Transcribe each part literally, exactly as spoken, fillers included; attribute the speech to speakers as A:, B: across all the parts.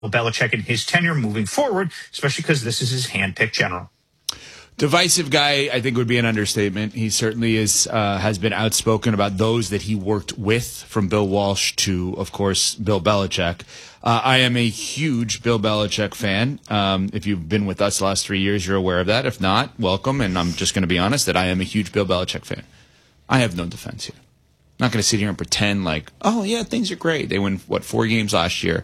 A: Belichick in his tenure moving forward, especially because this is his hand-picked general.
B: Divisive guy, I think, would be an understatement. He certainly is uh, has been outspoken about those that he worked with, from Bill Walsh to, of course, Bill Belichick. Uh, I am a huge Bill Belichick fan. Um, if you've been with us the last three years, you're aware of that. If not, welcome. And I'm just going to be honest that I am a huge Bill Belichick fan. I have no defense here. I'm not going to sit here and pretend like, oh, yeah, things are great. They win, what, four games last year.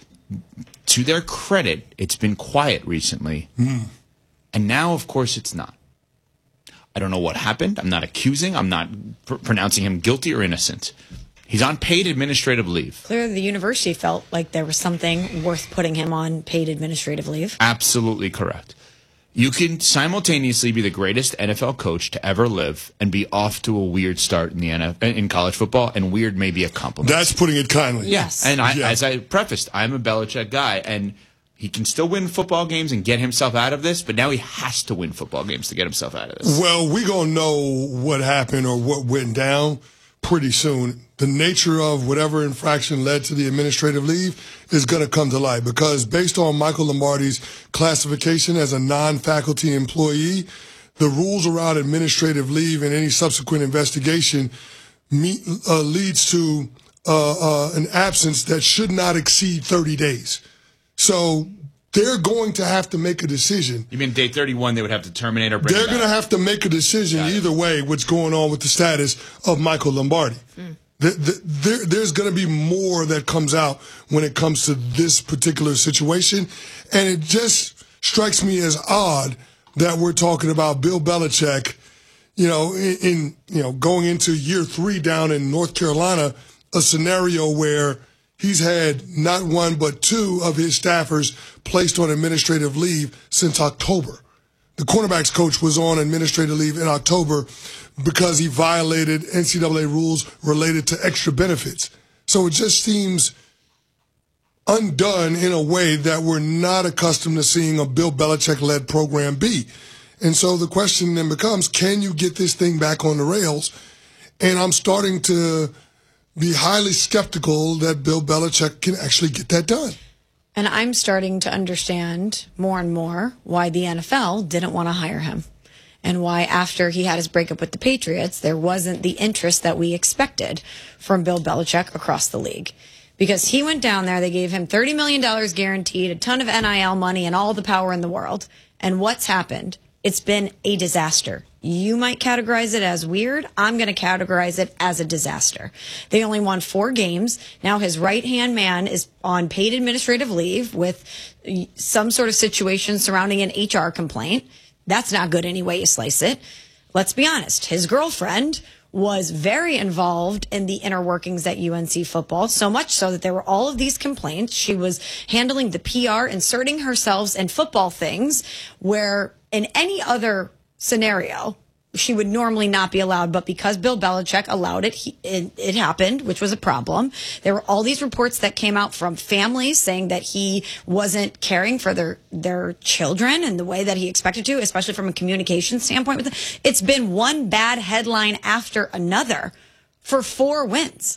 B: To their credit, it's been quiet recently. Mm. And now, of course, it's not. I don't know what happened. I'm not accusing. I'm not pr- pronouncing him guilty or innocent. He's on paid administrative leave.
C: Clearly, the university felt like there was something worth putting him on paid administrative leave.
B: Absolutely correct. You can simultaneously be the greatest N F L coach to ever live and be off to a weird start in the N F L, in college football, and weird may be a compliment.
D: That's putting it kindly.
C: Yes.
B: And I,
D: yeah.
B: as I prefaced, I'm a Belichick guy, and he can still win football games and get himself out of this, but now he has to win football games to get himself out of this.
D: Well, we're going to know what happened or what went down pretty soon. The nature of whatever infraction led to the administrative leave is going to come to light, because based on Michael Lombardi's classification as a non-faculty employee, the rules around administrative leave and any subsequent investigation meet, uh, leads to uh, uh, an absence that should not exceed thirty days. So they're going to have to make a decision.
B: You mean day thirty-one they would have to terminate or bring
D: They're
B: him back?
D: going to have to make a decision either way what's going on with the status of Michael Lombardi. Mm. The, the, there, there's going to be more that comes out when it comes to this particular situation. And it just strikes me as odd that we're talking about Bill Belichick, you know, in, in you know, going into year three down in North Carolina, a scenario where he's had not one but two of his staffers placed on administrative leave since October. The cornerbacks coach was on administrative leave in October because he violated N C double A rules related to extra benefits. So it just seems undone in a way that we're not accustomed to seeing a Bill Belichick-led program be. And so the question then becomes, can you get this thing back on the rails? And I'm starting to be highly skeptical that Bill Belichick can actually get that done.
C: And I'm starting to understand more and more why the N F L didn't want to hire him, and why after he had his breakup with the Patriots, there wasn't the interest that we expected from Bill Belichick across the league. Because he went down there, they gave him thirty million dollars guaranteed, a ton of N I L money, and all the power in the world. And what's happened? It's been a disaster. You might categorize it as weird. I'm going to categorize it as a disaster. They only won four games. Now his right-hand man is on paid administrative leave with some sort of situation surrounding an H R complaint. That's not good any way you slice it. Let's be honest. His girlfriend was very involved in the inner workings at U N C football, so much so that there were all of these complaints. She was handling the P R, inserting herself in football things where in any other scenario, she would normally not be allowed. But because Bill Belichick allowed it, he, it, it happened, which was a problem. There were all these reports that came out from families saying that he wasn't caring for their, their children in the way that he expected to, especially from a communication standpoint. With them. It's been one bad headline after another for four wins.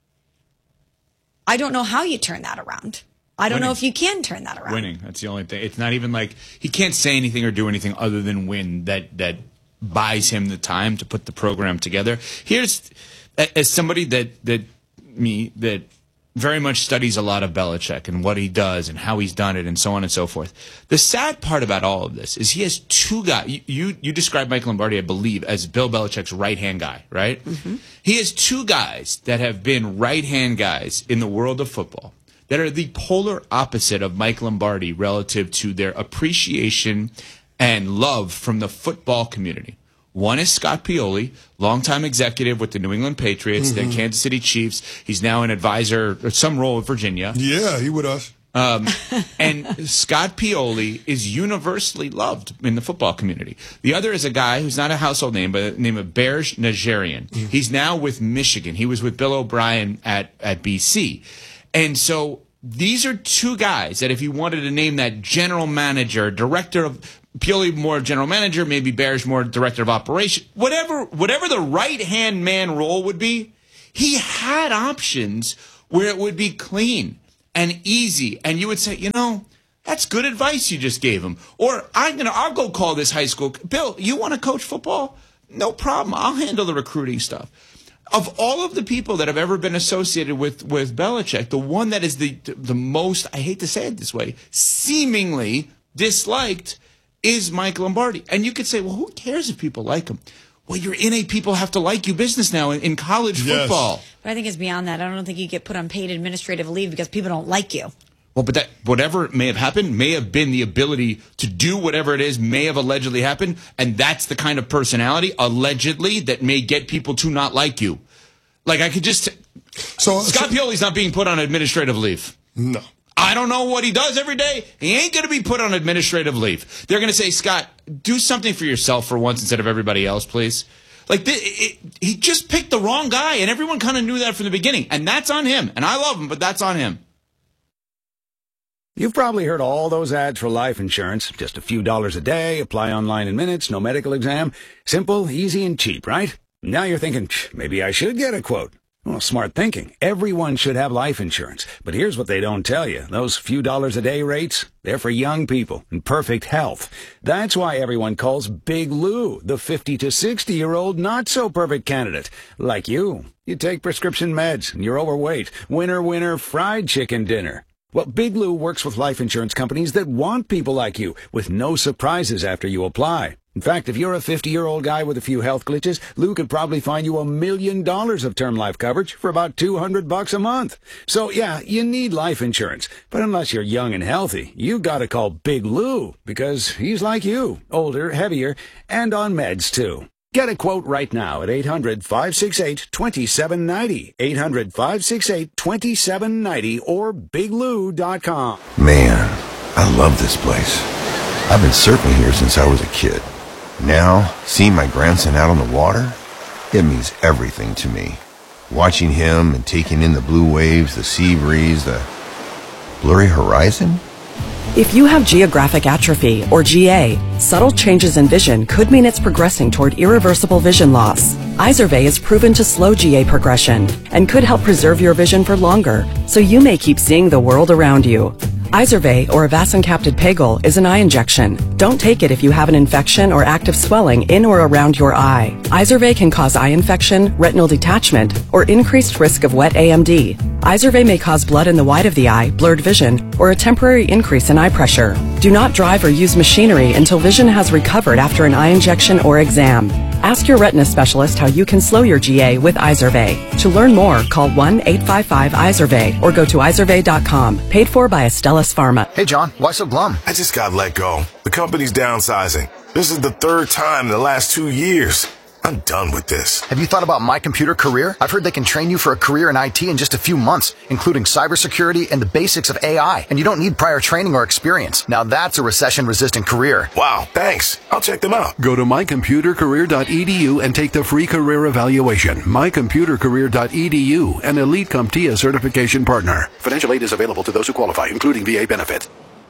C: I don't know how you turn that around. I don't
B: Winning.
C: know if you can turn that around.
B: Winning. That's the only thing. It's not even like he can't say anything or do anything other than win that that buys him the time to put the program together. Here's, as somebody that that me that very much studies a lot of Belichick and what he does and how he's done it and so on and so forth. The sad part about all of this is he has two guys. You you, you described Mike Lombardi, I believe, as Bill Belichick's right-hand guy, right? Mm-hmm. He has two guys that have been right-hand guys in the world of football that are the polar opposite of Mike Lombardi relative to their appreciation and love from the football community. One is Scott Pioli, longtime executive with the New England Patriots, mm-hmm. the Kansas City Chiefs. He's now an advisor or some role with Virginia.
D: Yeah, he with us.
B: Um, and Scott Pioli is universally loved in the football community. The other is a guy who's not a household name, but the name of Berge Najarian. Mm-hmm. He's now with Michigan. He was with Bill O'Brien at, at B C. And so these are two guys that if you wanted to name that general manager, director of Pioli more general manager, maybe Bears more director of operation, whatever whatever the right-hand man role would be, he had options where it would be clean. and easy. And you would say, you know, that's good advice you just gave him. Or I'm gonna, I'll go call this high school. Bill, you want to coach football? No problem. I'll handle the recruiting stuff. Of all of the people that have ever been associated with, with Belichick, the one that is the the most, I hate to say it this way, seemingly disliked is Mike Lombardi. And you could say, well, who cares if people like him? Well, you're in a people have to like you business now in, in college
D: Yes.
B: football.
C: But I think it's beyond that. I don't think you get put on paid administrative leave because people don't like you.
B: Well, but that whatever may have happened may have been the ability to do whatever it is may have allegedly happened, and that's the kind of personality allegedly that may get people to not like you. Like I could just
D: So
B: Scott
D: so,
B: Pioli's not being put on administrative leave.
D: no.
B: I don't know what he does every day. He ain't going to be put on administrative leave. They're going to say, Scott, do something for yourself for once instead of everybody else, please. Like th- it, he just picked the wrong guy, and everyone kind of knew that from the beginning, and that's on him. And I love him, but that's on him.
E: You've probably heard all those ads for life insurance. Just a few dollars a day, apply online in minutes, no medical exam. Simple, easy, and cheap, right? Now you're thinking, maybe I should get a quote. Well, smart thinking. Everyone should have life insurance. But here's what they don't tell you. Those few dollars a day rates, they're for young people in perfect health. That's why everyone calls Big Lou the fifty to sixty-year-old not-so-perfect candidate. Like you. You take prescription meds, and you're overweight. Winner, winner, fried chicken dinner. Well, Big Lou works with life insurance companies that want people like you, with no surprises after you apply. In fact, if you're a fifty-year-old guy with a few health glitches, Lou could probably find you a million dollars of term life coverage for about two hundred bucks a month. So, yeah, you need life insurance. But unless you're young and healthy, you gotta call Big Lou, because he's like you, older, heavier, and on meds, too. Get a quote right now at eight hundred, five six eight, two seven nine zero, eight hundred, five six eight, two seven nine zero, or big lou dot com.
F: Man, I love this place. I've been surfing here since I was a kid. Now, seeing my grandson out on the water, it means everything to me. Watching him and taking in the blue waves, the sea breeze, the blurry horizon.
G: If you have geographic atrophy, or G A, subtle changes in vision could mean it's progressing toward irreversible vision loss. Izervay is proven to slow G A progression and could help preserve your vision for longer, so you may keep seeing the world around you. Izervay, or avacincaptad pegol, is an eye injection. Don't take it if you have an infection or active swelling in or around your eye. Izervay can cause eye infection, retinal detachment, or increased risk of wet A M D. Izervay may cause blood in the white of the eye, blurred vision, or a temporary increase in eye pressure. Do not drive or use machinery until vision has recovered after an eye injection or exam. Ask your retina specialist how you can slow your G A with Izervay. To learn more, call one eight five five I Z E R V A Y or go to izervay dot com. Paid for by Astellas Pharma.
H: Hey, John, why so glum?
I: I just got let go. The company's downsizing. This is the third time in the last two years. I'm done with this.
H: Have you thought about My Computer Career? I've heard they can train you for a career in I T in just a few months, including cybersecurity and the basics of A I. And you don't need prior training or experience. Now that's a recession-resistant career.
I: Wow, thanks. I'll check them out.
J: Go to my computer career dot e d u and take the free career evaluation. my computer career dot e d u, an Elite CompTIA certification partner. Financial aid is available to those who qualify, including V A benefits.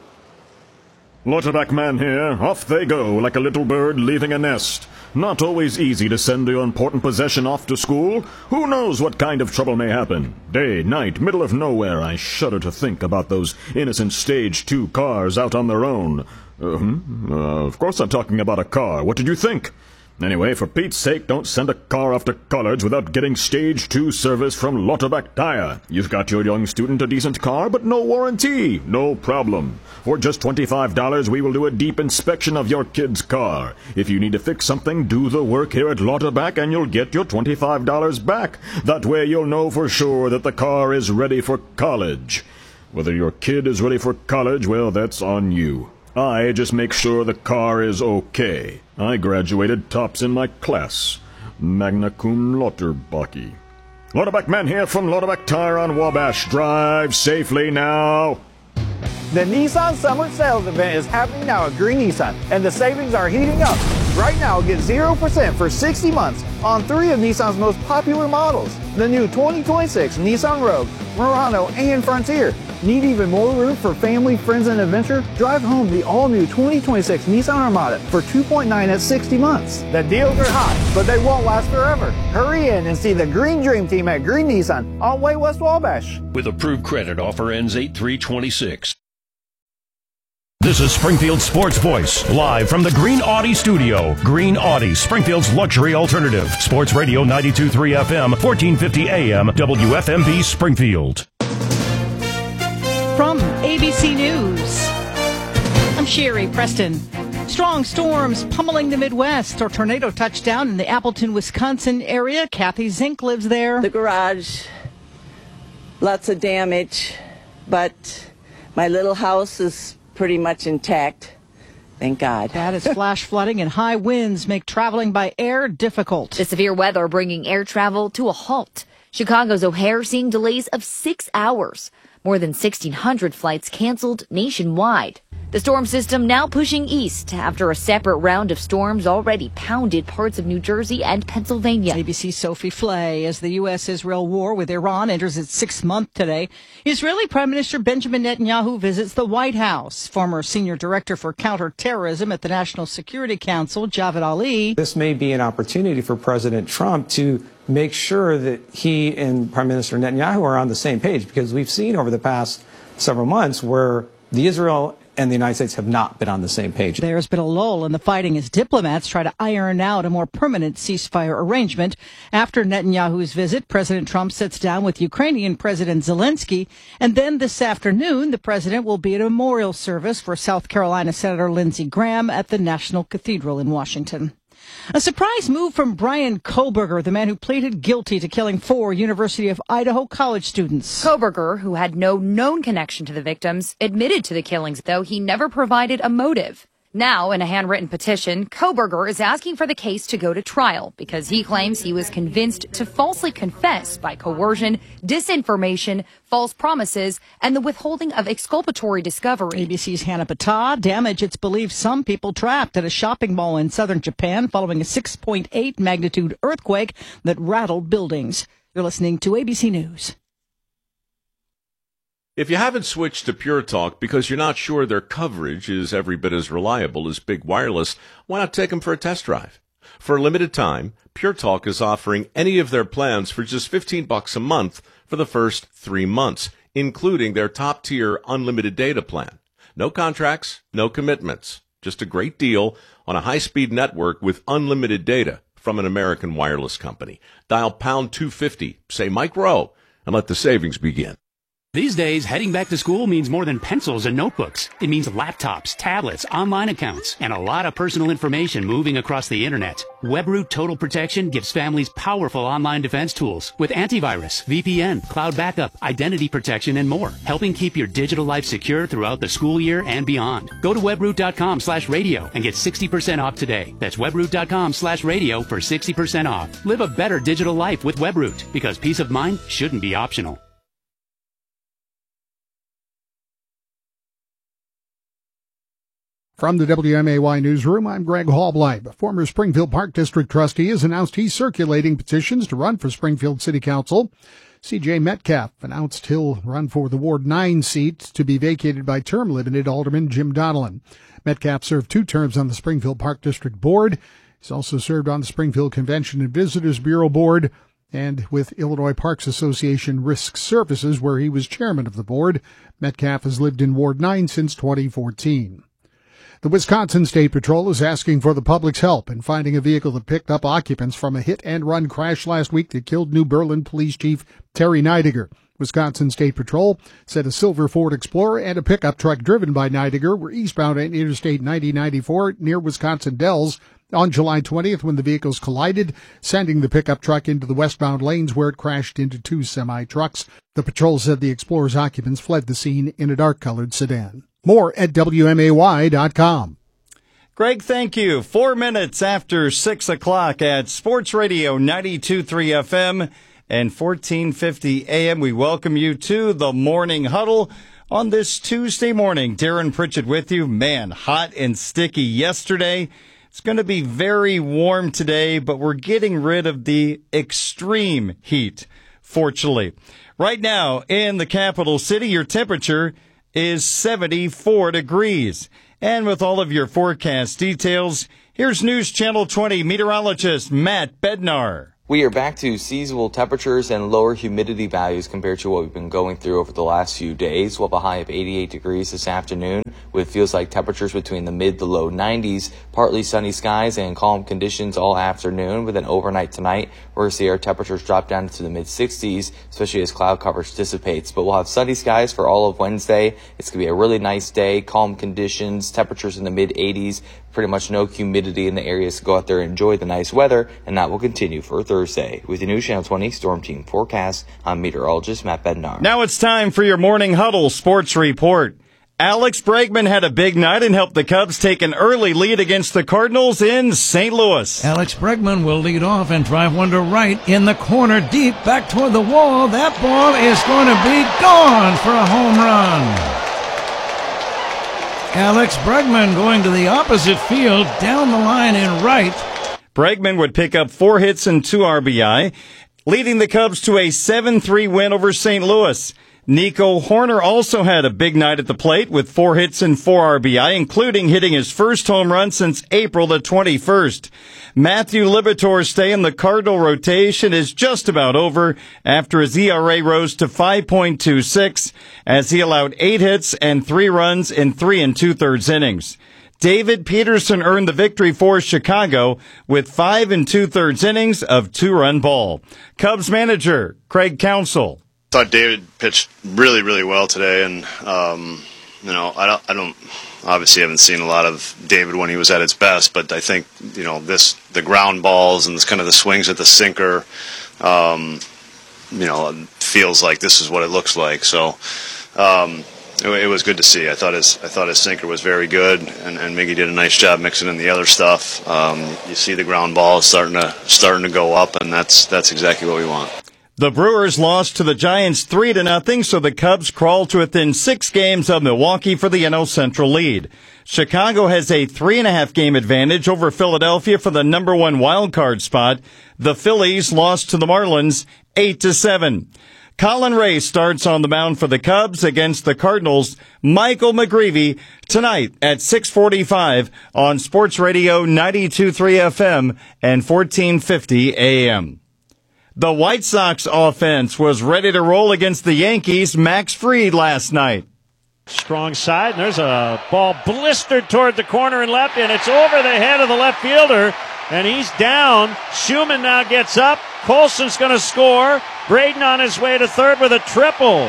K: Lauterbach man here. Off they go like a little bird leaving a nest. Not always easy to send your important possession off to school. Who knows what kind of trouble may happen? Day, night, middle of nowhere. I shudder to think about those innocent stage two cars out on their own. Uh, hmm? uh, of course I'm talking about a car. What did you think? Anyway, for Pete's sake, don't send a car off to college without getting stage two service from Lauterbach Tire. You've got your young student a decent car, but no warranty. No problem. For just twenty-five dollars, we will do a deep inspection of your kid's car. If you need to fix something, do the work here at Lauterbach and you'll get your twenty-five dollars back. That way you'll know for sure that the car is ready for college. Whether your kid is ready for college, well, that's on you. I just make sure the car is okay. I graduated tops in my class. Magna cum Lauterbach. Lauterbach man here from Lauterbach Tire on Wabash Drive. Safely now.
L: The Nissan Summer Sales Event is happening now at Green Nissan, and the savings are heating up. Right now, get zero percent for sixty months on three of Nissan's most popular models. The new twenty twenty-six Nissan Rogue, Murano, and Frontier. Need even more room for family, friends, and adventure? Drive home the all-new twenty twenty-six Nissan Armada for two point nine at sixty months. The deals are hot, but they won't last forever. Hurry in and see the Green Dream Team at Green Nissan on Way West Wabash.
M: With approved credit, offer ends eight three twenty-six.
N: This is Springfield Sports Voice, live from the Green Audi studio. Green Audi, Springfield's luxury alternative. Sports Radio ninety-two point three F M, fourteen fifty A M, W F M V Springfield.
O: From A B C News, I'm Sherry Preston. Strong storms pummeling the Midwest. Or tornado touchdown in the Appleton, Wisconsin area. Kathy Zink lives there.
P: The garage, lots of damage, but my little house is pretty much intact. Thank God.
O: That is flash flooding and high winds make traveling by air difficult.
Q: The severe weather bringing air travel to a halt. Chicago's O'Hare seeing delays of six hours. More than sixteen hundred flights canceled nationwide. The storm system now pushing east after a separate round of storms already pounded parts of New Jersey and Pennsylvania.
O: A B C's Sophie Flay. As the U S Israel war with Iran enters its sixth month today, Israeli Prime Minister Benjamin Netanyahu visits the White House. Former senior director for counterterrorism at the National Security Council, Javed Ali.
R: This may be an opportunity for President Trump to make sure that he and Prime Minister Netanyahu are on the same page, because we've seen over the past several months where the Israel and the United States have not been on the same page.
O: There's been a lull in the fighting as diplomats try to iron out a more permanent ceasefire arrangement. After Netanyahu's visit, President Trump sits down with Ukrainian President Zelensky, and then this afternoon, the president will be at a memorial service for South Carolina Senator Lindsey Graham at the National Cathedral in Washington. A surprise move from Brian Kohberger, the man who pleaded guilty to killing four University of Idaho college students.
Q: Kohberger, who had no known connection to the victims, admitted to the killings, though he never provided a motive. Now, in a handwritten petition, Kohberger is asking for the case to go to trial because he claims he was convinced to falsely confess by coercion, disinformation, false promises, and the withholding of exculpatory discovery.
O: A B C's Hannah Patah. Damage, it's believed some people trapped at a shopping mall in southern Japan following a six point eight magnitude earthquake that rattled buildings. You're listening to A B C News.
S: If you haven't switched to Pure Talk because you're not sure their coverage is every bit as reliable as Big Wireless, why not take them for a test drive? For a limited time, Pure Talk is offering any of their plans for just fifteen bucks a month for the first three months, including their top-tier unlimited data plan. No contracts, no commitments, just a great deal on a high-speed network with unlimited data from an American wireless company. Dial pound two fifty, say Mike Rowe, and let the savings begin.
T: These days, heading back to school means more than pencils and notebooks. It means laptops, tablets, online accounts, and a lot of personal information moving across the internet. WebRoot Total Protection gives families powerful online defense tools with antivirus, V P N, cloud backup, identity protection, and more, helping keep your digital life secure throughout the school year and beyond. Go to webroot.com slash radio and get sixty percent off today. That's webroot.com slash radio for sixty percent off. Live a better digital life with WebRoot, because peace of mind shouldn't be optional.
U: From the W M A Y newsroom, I'm Greg Hallbleib. A former Springfield Park District trustee has announced he's circulating petitions to run for Springfield City Council. C J Metcalf announced he'll run for the Ward nine seat to be vacated by term-limited Alderman Jim Donnellan. Metcalf served two terms on the Springfield Park District Board. He's also served on the Springfield Convention and Visitors Bureau Board and with Illinois Parks Association Risk Services, where he was chairman of the board. Metcalf has lived in Ward nine since twenty fourteen. The Wisconsin State Patrol is asking for the public's help in finding a vehicle that picked up occupants from a hit-and-run crash last week that killed New Berlin Police Chief Terry Neidiger. Wisconsin State Patrol said a silver Ford Explorer and a pickup truck driven by Neidiger were eastbound on Interstate ninety ninety-four near Wisconsin Dells on July twentieth when the vehicles collided, sending the pickup truck into the westbound lanes where it crashed into two semi-trucks. The patrol said the Explorer's occupants fled the scene in a dark-colored sedan. More at W M A Y dot com.
V: Greg, thank you. Four minutes after six o'clock at Sports Radio ninety-two point three F M and fourteen fifty A M. We welcome you to the Morning Huddle on this Tuesday morning. Darren Pritchett with you. Man, hot and sticky yesterday. It's going to be very warm today, but we're getting rid of the extreme heat, fortunately. Right now in the capital city, your temperature is seventy-four degrees. And with all of your forecast details, here's News Channel twenty meteorologist Matt Bednar.
A: We are back to seasonal temperatures and lower humidity values compared to what we've been going through over the last few days. We'll have a high of eighty-eight degrees this afternoon with feels like temperatures between the mid to low nineties, partly sunny skies and calm conditions all afternoon. But then overnight tonight, we're going to see our temperatures drop down to the mid sixties, especially as cloud coverage dissipates. But we'll have sunny skies for all of Wednesday. It's going to be a really nice day, calm conditions, temperatures in the mid eighties, pretty much no humidity in the areas to go out there and enjoy the nice weather, and that will continue for Thursday. With the News Channel twenty Storm Team forecast, I'm meteorologist Matt Bednar.
V: Now it's time for your Morning Huddle Sports Report. Alex Bregman had a big night and helped the Cubs take an early lead against the Cardinals in Saint Louis.
C: Alex Bregman will lead off and drive one to right in the corner deep back toward the wall. That ball is going to be gone for a home run. Alex Bregman going to the opposite field, down the line in right.
V: Bregman would pick up four hits and two R B I, leading the Cubs to a seven three win over Saint Louis. Nico Horner also had a big night at the plate with four hits and four R B I, including hitting his first home run since April the twenty-first. Matthew Liberatore's stay in the Cardinal rotation is just about over after his E R A rose to five point two six as he allowed eight hits and three runs in three and two-thirds innings. David Peterson earned the victory for Chicago with five and two-thirds innings of two-run ball. Cubs manager Craig Counsell.
W: I thought David pitched really, really well today, and um, you know, I don't, I don't, obviously haven't seen a lot of David when he was at his best, but I think you know this, the ground balls and this kind of the swings at the sinker, um, you know, feels like this is what it looks like. So um, it, it was good to see. I thought his, I thought his sinker was very good, and, and Miggy did a nice job mixing in the other stuff. Um, you see the ground balls starting to starting to go up, and that's that's exactly what we want.
V: The Brewers lost to the Giants three to nothing, so the Cubs crawl to within six games of Milwaukee for the N L Central lead. Chicago has a three and a half game advantage over Philadelphia for the number one wild card spot. The Phillies lost to the Marlins eight to seven. Colin Ray starts on the mound for the Cubs against the Cardinals. Michael McGreevy tonight at six forty-five on Sports Radio ninety-two point three F M and fourteen fifty A M. The White Sox offense was ready to roll against the Yankees' Max Fried last night.
X: Strong side, and there's a ball blistered toward the corner and left, and it's over the head of the left fielder, and he's down. Schumann now gets up. Colson's going to score. Braden on his way to third with a triple.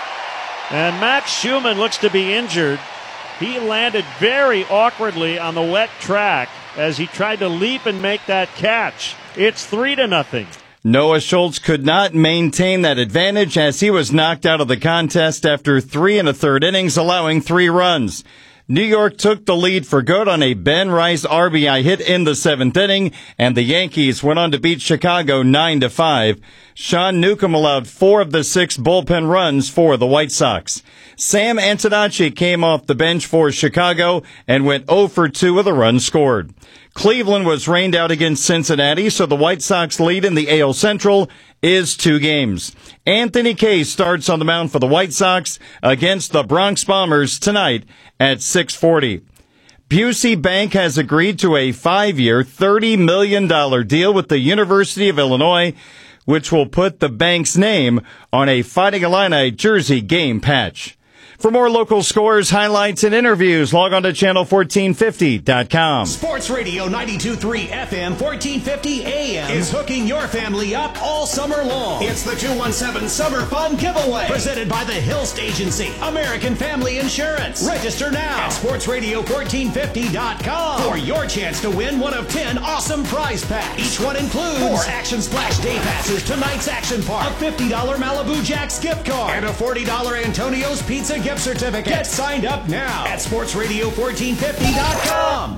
X: And Max Schumann looks to be injured. He landed very awkwardly on the wet track as he tried to leap and make that catch. It's three to nothing.
V: Noah Schultz could not maintain that advantage as he was knocked out of the contest after three and a third innings, allowing three runs. New York took the lead for good on a Ben Rice R B I hit in the seventh inning, and the Yankees went on to beat Chicago nine to five. Sean Newcomb allowed four of the six bullpen runs for the White Sox. Sam Antonacci came off the bench for Chicago and went oh for two with a run scored. Cleveland was rained out against Cincinnati, so the White Sox lead in the A L Central is two games. Anthony Kay starts on the mound for the White Sox against the Bronx Bombers tonight at six forty. Busey Bank has agreed to a five-year, thirty million dollars deal with the University of Illinois, which will put the bank's name on a Fighting Illini jersey game patch. For more local scores, highlights, and interviews, log on to channel fourteen fifty dot com.
Y: Sports Radio ninety-two point three F M, fourteen fifty A M is hooking your family up all summer long. It's the two one seven Summer Fun Giveaway, presented by the Hilst Agency, American Family Insurance. Register now at sports radio fourteen fifty dot com for your chance to win one of ten awesome prize packs. Each one includes four Action Splash Day Passes, tonight's Action Park, a fifty dollars Malibu Jack's gift card, and a forty dollars Antonio's Pizza gift certificate. Get signed up now at sports radio fourteen fifty dot com.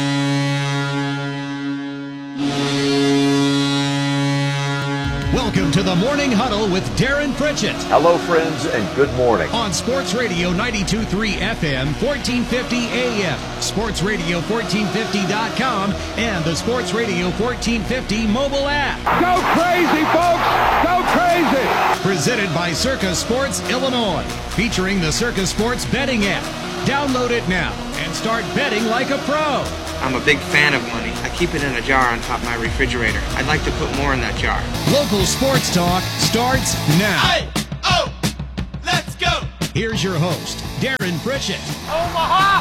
Y: Welcome to to the Morning Huddle with Darren Pritchett.
B: Hello, friends, and good morning.
Y: On Sports Radio ninety-two point three F M, fourteen fifty A M, Sports Radio fourteen fifty dot com, and the Sports Radio fourteen fifty mobile app.
D: Go crazy, folks! Go crazy!
Y: Presented by Circa Sports Illinois, featuring the Circa Sports betting app. Download it now and start betting like a pro.
E: I'm a big fan of money. I keep it in a jar on top of my refrigerator. I'd like to put more in that jar.
Y: Local sports talk starts now.
F: Hey, oh, let's go.
Y: Here's your host, Darren Pritchett.
F: Omaha!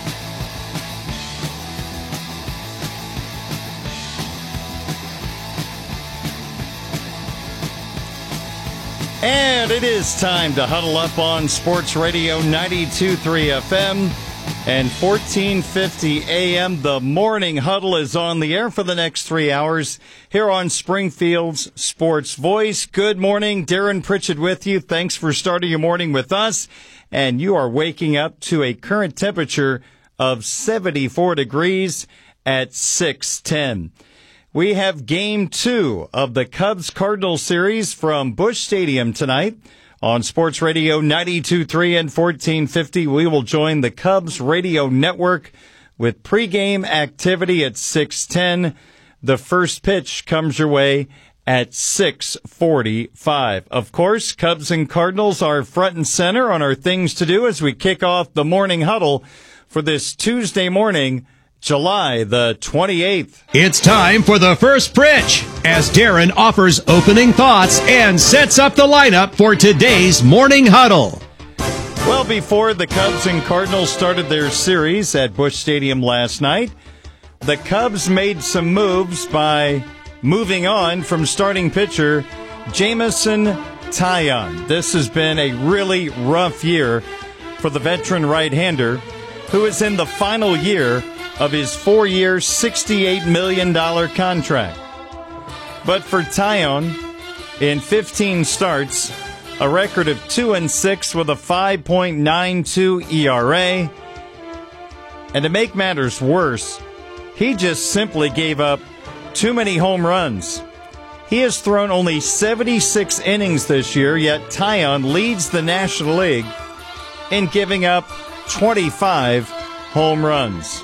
V: And it is time to huddle up on Sports Radio ninety-two point three F M and fourteen fifty A M. The Morning Huddle is on the air for the next three hours here on Springfield's Sports Voice. Good morning. Darren Pritchett with you. Thanks for starting your morning with us. And you are waking up to a current temperature of seventy-four degrees at six ten. We have game two of the Cubs-Cardinals series from Busch Stadium tonight. On Sports Radio ninety-two point three and fourteen fifty, we will join the Cubs radio network with pregame activity at six ten. The first pitch comes your way at six forty-five. Of course, Cubs and Cardinals are front and center on our things to do as we kick off the Morning Huddle for this Tuesday morning, July the twenty-eighth.
Y: It's time for the first pitch as Darren offers opening thoughts and sets up the lineup for today's Morning Huddle.
V: Well, before the Cubs and Cardinals started their series at Busch Stadium last night, the Cubs made some moves by moving on from starting pitcher Jameson Taillon. This has been a really rough year for the veteran right-hander who is in the final year of his four-year, sixty-eight million dollars contract. But for Taillon, in fifteen starts, a record of two and six with a five point nine two E R A. And to make matters worse, he just simply gave up too many home runs. He has thrown only seventy-six innings this year, yet Taillon leads the National League in giving up twenty-five home runs.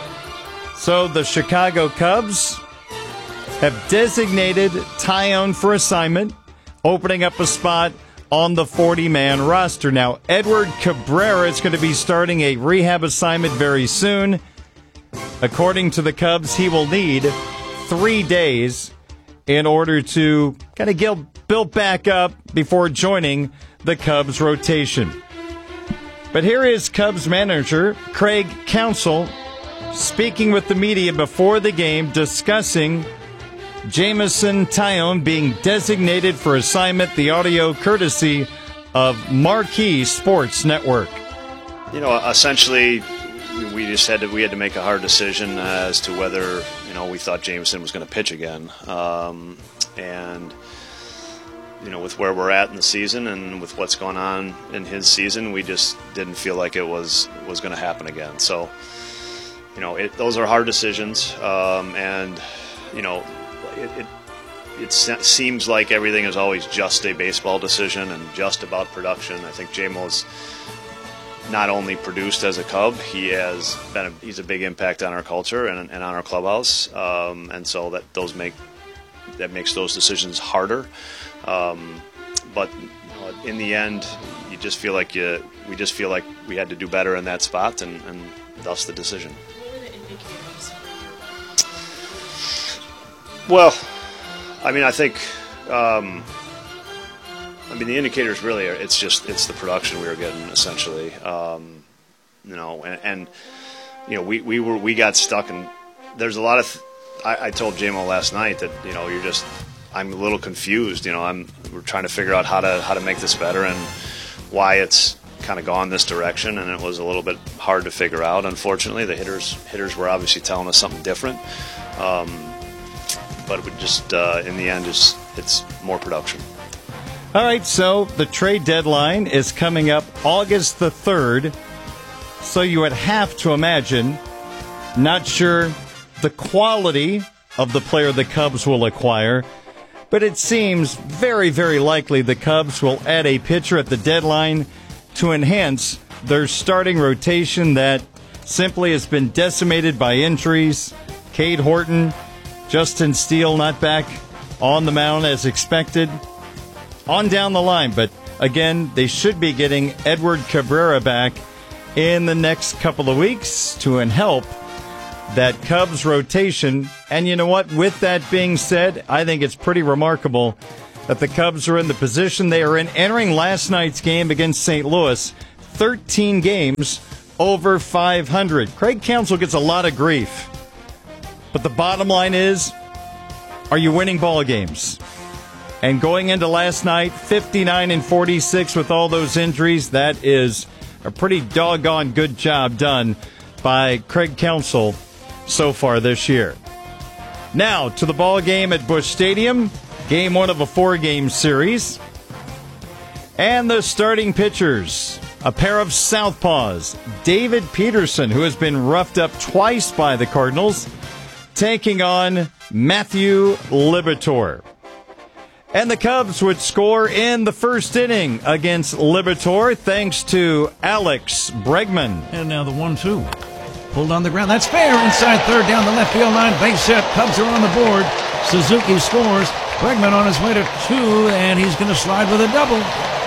V: So the Chicago Cubs have designated Taillon for assignment, opening up a spot on the forty-man roster. Now, Edward Cabrera is going to be starting a rehab assignment very soon. According to the Cubs, he will need three days in order to kind of get built back up before joining the Cubs rotation. But here is Cubs manager Craig Counsell speaking with the media before the game, discussing Jameson Taillon being designated for assignment, the audio courtesy of Marquee Sports Network.
W: You know, essentially, we just had to we had to make a hard decision as to whether, you know, we thought Jameson was going to pitch again. Um, and, you know, with where we're at in the season and with what's going on in his season, we just didn't feel like it was, was going to happen again. So, you know, it, those are hard decisions, um, and, you know, it, it it seems like everything is always just a baseball decision and just about production. I think J-Mo's not only produced as a Cub, he has been a, he's a big impact on our culture and, and on our clubhouse, um, and so that those make that makes those decisions harder. Um, but you know, in the end, you just feel like you we just feel like we had to do better in that spot, and, and thus the decision. Well, I mean, I think, um, I mean, the indicators really are, it's just, it's the production we were getting, essentially. Um, you know, and, and, you know, we, we were, we got stuck, and there's a lot of, th- I, I told J-Mo last night that, you know, you're just, I'm a little confused, you know, I'm, we're trying to figure out how to, how to make this better and why it's kind of gone this direction, and it was a little bit hard to figure out, unfortunately. The hitters, hitters were obviously telling us something different. Um, But it would just, uh, in the end, it's, it's more production.
V: All right, so the trade deadline is coming up August the third. So you would have to imagine, not sure the quality of the player the Cubs will acquire, but it seems very, very likely the Cubs will add a pitcher at the deadline to enhance their starting rotation that simply has been decimated by injuries. Cade Horton, Justin Steele not back on the mound as expected. On down the line, but again, they should be getting Edward Cabrera back in the next couple of weeks to help that Cubs rotation. And you know what? With that being said, I think it's pretty remarkable that the Cubs are in the position they are in entering last night's game against Saint Louis, thirteen games over five hundred. Craig Counsell gets a lot of grief. But the bottom line is, are you winning ball games? And going into last night, fifty-nine and forty-six with all those injuries, that is a pretty doggone good job done by Craig Counsell so far this year. Now to the ball game at Busch Stadium, game one of a four-game series. And the starting pitchers, a pair of southpaws, David Peterson, who has been roughed up twice by the Cardinals, taking on Matthew Liberatore. And the Cubs would score in the first inning against Liberatore thanks to Alex Bregman.
C: And now the one two. Pulled on the ground. That's fair. Inside third down the left field line. Base hit. Cubs are on the board. Suzuki scores. Bregman on his way to two, and he's going to slide with a double.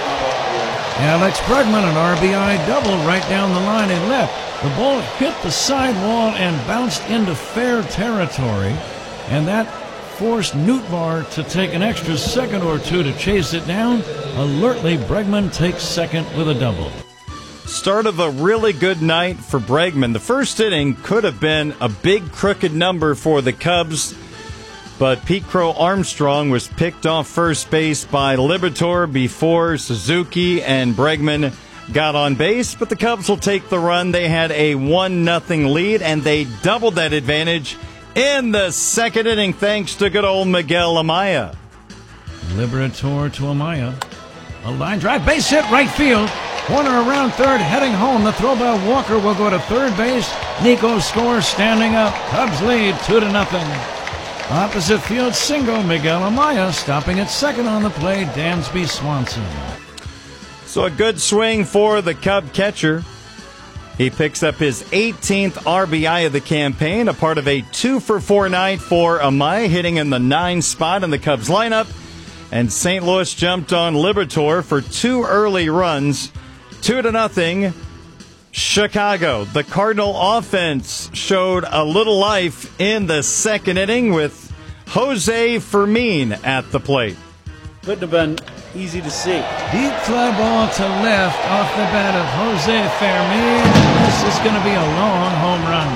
C: Alex Bregman, an R B I double right down the line and left. The ball hit the sidewall and bounced into fair territory, and that forced Nootbaar to take an extra second or two to chase it down. Alertly, Bregman takes second with a double.
V: Start of a really good night for Bregman. The first inning could have been a big crooked number for the Cubs, but Pete Crow Armstrong was picked off first base by Liberatore before Suzuki and Bregman got on base. But the Cubs will take the run. They had a one nothing lead, and they doubled that advantage in the second inning thanks to good old Miguel Amaya.
C: Liberatore to Amaya. A line drive, base hit, right field. Warner around third, heading home. The throw by Walker will go to third base. Nico scores standing up. Cubs lead two to nothing. Opposite field single, Miguel Amaya stopping at second on the play, Dansby Swanson.
V: So a good swing for the Cub catcher. He picks up his eighteenth R B I of the campaign, a part of a two for four night for Amaya, hitting in the nine spot in the Cubs lineup. And Saint Louis jumped on Liberatore for two early runs, two to nothing. Chicago. The Cardinal offense showed a little life in the second inning with Jose Fermin at the plate.
G: Couldn't have been easy to see.
C: Deep fly ball to left off the bat of Jose Fermin. This is going to be a long home run.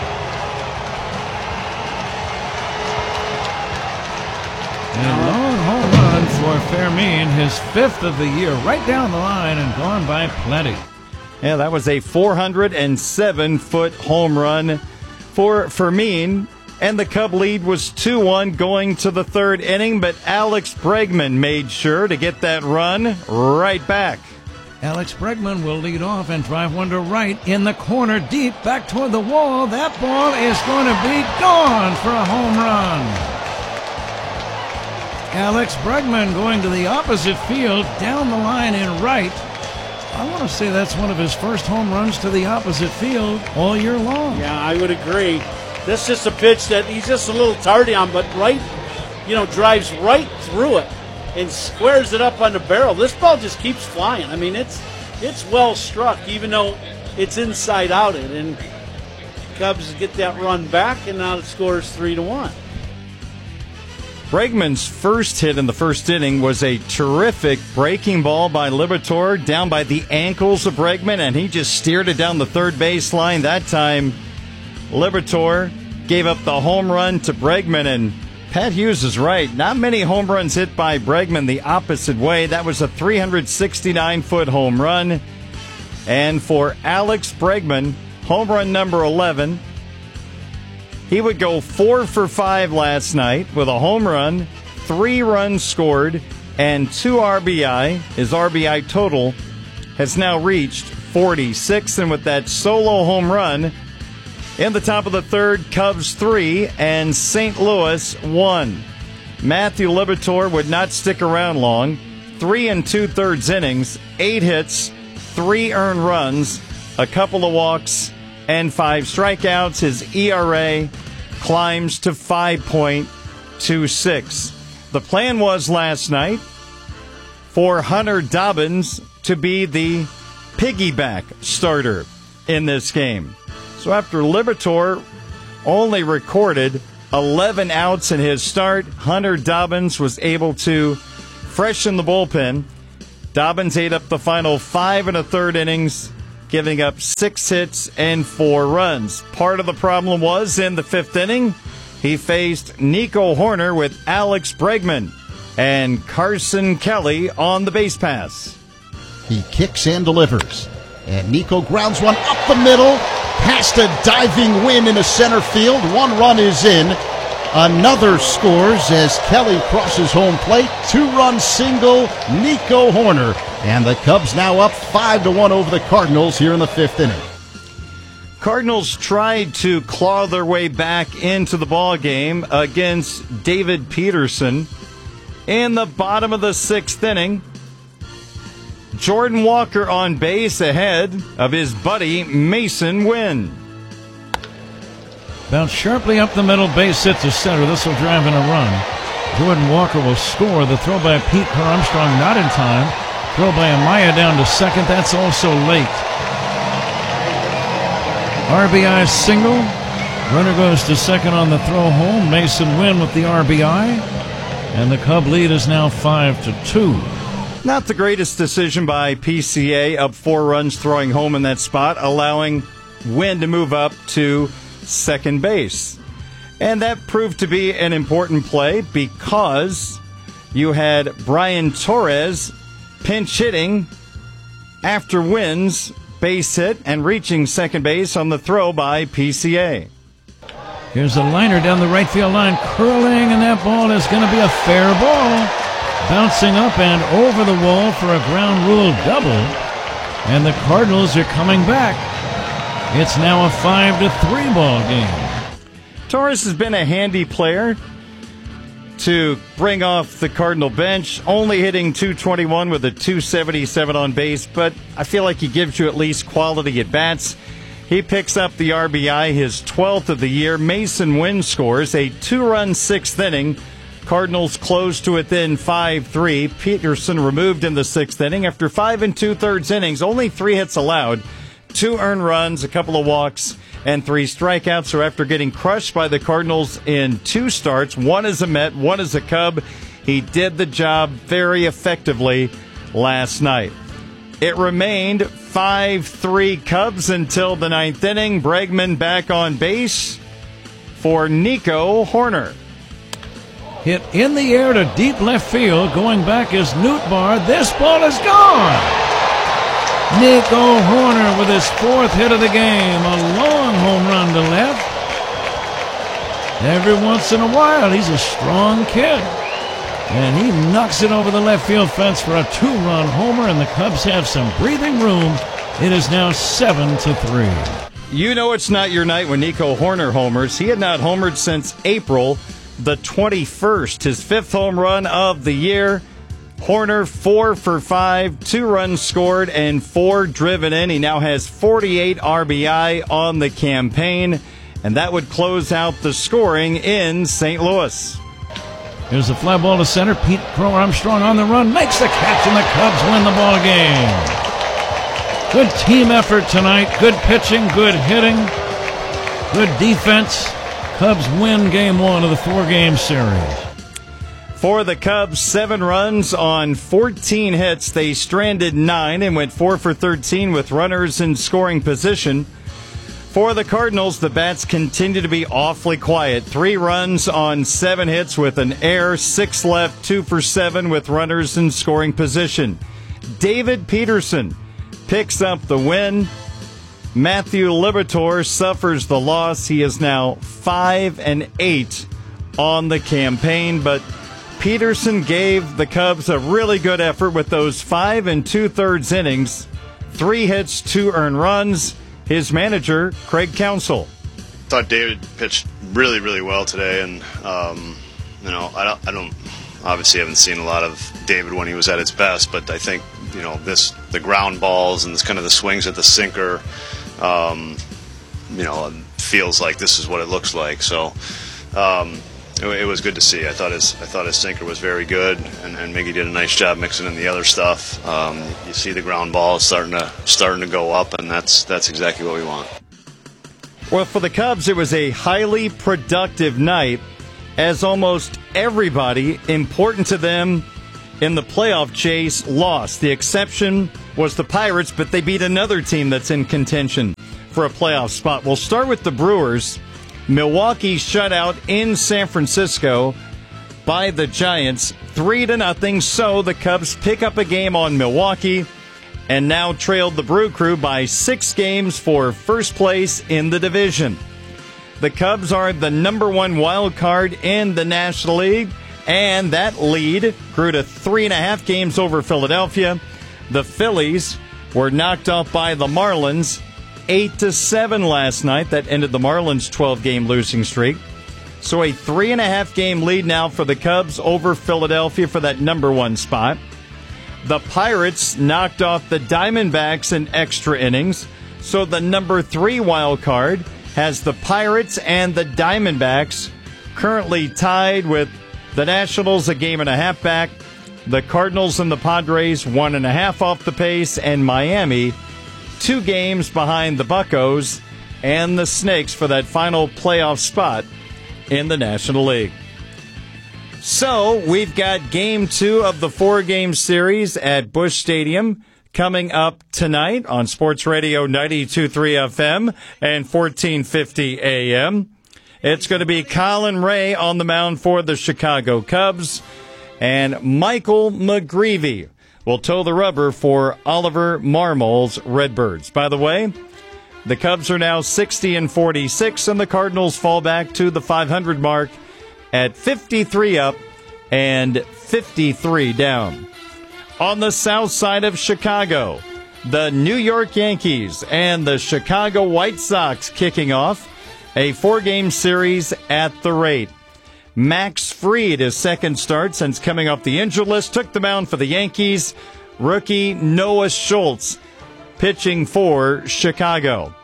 C: A long home run for Fermin, his fifth of the year, right down the line and gone by plenty.
V: Yeah, that was a four hundred seven foot home run for Fermin. And the Cub lead was two one going to the third inning, but Alex Bregman made sure to get that run right back.
C: Alex Bregman will lead off and drive one to right in the corner deep back toward the wall. That ball is going to be gone for a home run. Alex Bregman going to the opposite field down the line in right. I want to say that's one of his first home runs to the opposite field all year long.
G: Yeah, I would agree. This is just a pitch that he's just a little tardy on, but right, you know, drives right through it and squares it up on the barrel. This ball just keeps flying. I mean, it's it's well struck, even though it's inside out. It and Cubs get that run back, and now it scores three to one.
V: Bregman's first hit in the first inning was a terrific breaking ball by Liberatore down by the ankles of Bregman, and he just steered it down the third baseline. That time, Liberatore gave up the home run to Bregman, and Pat Hughes is right. Not many home runs hit by Bregman the opposite way. That was a three hundred sixty-nine foot home run. And for Alex Bregman, home run number eleven. He would go four for five last night with a home run, three runs scored, and two R B I. His R B I total has now reached forty-six, and with that solo home run, in the top of the third, Cubs three and Saint Louis one. Matthew Liberatore would not stick around long. Three and two-thirds innings, eight hits, three earned runs, a couple of walks, and five strikeouts. His E R A climbs to five point two six. The plan was last night for Hunter Dobbins to be the piggyback starter in this game. So after Liberatore only recorded eleven outs in his start, Hunter Dobbins was able to freshen the bullpen. Dobbins ate up the final five and a third innings, giving up six hits and four runs. Part of the problem was in the fifth inning, he faced Nico Hoerner with Alex Bregman and Carson Kelly on the base pass.
H: He kicks and delivers. And Nico grounds one up the middle, past a diving Winn into center field. One run is in. Another scores as Kelly crosses home plate. Two-run single, Nico Hoerner. And the Cubs now up five to one over the Cardinals here in the fifth inning.
V: Cardinals tried to claw their way back into the ball game against David Peterson. In the bottom of the sixth inning, Jordan Walker on base ahead of his buddy Mason Winn.
C: Bounced sharply up the middle, base hit to center. This will drive in a run. Jordan Walker will score. The throw by Pete Armstrong not in time. Throw by Amaya down to second. That's also late. R B I single. Runner goes to second on the throw home. Mason Winn with the R B I. And the Cub lead is now five to two.
V: Not the greatest decision by P C A, up four runs throwing home in that spot, allowing Winn to move up to second base. And that proved to be an important play because you had Brian Torres pinch hitting after Winn's base hit and reaching second base on the throw by P C A.
C: Here's a liner down the right field line, curling, and that ball is going to be a fair ball. Bouncing up and over the wall for a ground rule double. And the Cardinals are coming back. It's now a five to three ball game.
V: Torres has been a handy player to bring off the Cardinal bench, only hitting two twenty-one with a two seventy-seven on base, but I feel like he gives you at least quality at bats. He picks up the R B I, his twelfth of the year. Mason Winn scores a two-run sixth inning. Cardinals close to within five three. Peterson removed in the sixth inning. After five and two-thirds innings, only three hits allowed, two earned runs, a couple of walks, and three strikeouts. So after getting crushed by the Cardinals in two starts, one as a Met, one as a Cub, he did the job very effectively last night. It remained five three Cubs until the ninth inning. Bregman back on base for Nico Hoerner.
C: Hit in the air to deep left field. Going back is Nootbaar. This ball is gone. Nico Hoerner with his fourth hit of the game. A long home run to left. Every once in a while, he's a strong kid. And he knocks it over the left field fence for a two-run homer, and the Cubs have some breathing room. It is now seven to three.
V: You know it's not your night when Nico Hoerner homers. He had not homered since April the twenty-first, his fifth home run of the year. Hoerner, four for five, two runs scored, and four driven in. He now has forty-eight R B I on the campaign, and that would close out the scoring in Saint Louis.
C: Here's a fly ball to center. Pete Crow Armstrong on the run, makes the catch, and the Cubs win the ball game. Good team effort tonight. Good pitching, good hitting, good defense. Cubs win game one of the four-game series.
V: For the Cubs, seven runs on fourteen hits. They stranded nine and went four for thirteen with runners in scoring position. For the Cardinals, the bats continue to be awfully quiet. Three runs on seven hits with an error. Six left, two for seven with runners in scoring position. David Peterson picks up the win. Matthew Liberatore suffers the loss. He is now five and eight on the campaign, but Peterson gave the Cubs a really good effort with those five and two-thirds innings. Three hits, two earned runs. His manager, Craig Counsell.
W: Thought David pitched really, really well today, and um, you know, I don't, I don't obviously haven't seen a lot of David when he was at his best, but I think, you know, this, the ground balls and this kind of the swings at the sinker, um, you know, feels like this is what it looks like. So, um, it, it was good to see. I thought his, I thought his sinker was very good, and, and Miggy did a nice job mixing in the other stuff. Um, you see the ground ball starting to, starting to go up, and that's, that's exactly what we want.
V: Well, for the Cubs, it was a highly productive night, as almost everybody important to them in the playoff chase lost. The exception was the Pirates, but they beat another team that's in contention for a playoff spot. We'll start with the Brewers. Milwaukee shut out in San Francisco by the Giants, three to nothing. So the Cubs pick up a game on Milwaukee and now trailed the Brew Crew by six games for first place in the division. The Cubs are the number one wild card in the National League, and that lead grew to three and a half games over Philadelphia. The Phillies were knocked off by the Marlins eight to seven last night. That ended the Marlins' twelve-game losing streak. So a three and a half game lead now for the Cubs over Philadelphia for that number one spot. The Pirates knocked off the Diamondbacks in extra innings. So the number three wild card has the Pirates and the Diamondbacks currently tied with the Nationals a game and a half back. The Cardinals and the Padres one and a half off the pace, and Miami two games behind the Buccos and the Snakes for that final playoff spot in the National League. So we've got game two of the four-game series at Busch Stadium coming up tonight on Sports Radio ninety-two point three F M and fourteen fifty A M. It's going to be Colin Ray on the mound for the Chicago Cubs, and Michael McGreevy will toe the rubber for Oliver Marmol's Redbirds. By the way, the Cubs are now sixty and forty-six, and the Cardinals fall back to the five hundred mark at fifty-three up and fifty-three down. On the south side of Chicago, the New York Yankees and the Chicago White Sox kicking off a four-game series at the rate. Max Fried, his second start since coming off the injured list, took the mound for the Yankees. Rookie Noah Schultz pitching for Chicago.